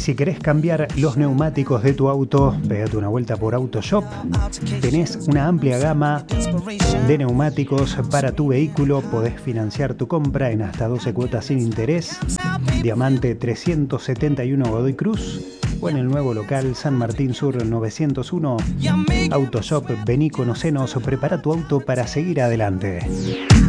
Si querés cambiar los neumáticos de tu auto, pégate una vuelta por Autoshop. Tenés una amplia gama de neumáticos para tu vehículo. Podés financiar tu compra en hasta 12 cuotas sin interés. Diamante 371 Godoy Cruz o en el nuevo local San Martín Sur 901. Autoshop, vení, conocenos, prepara tu auto para seguir adelante.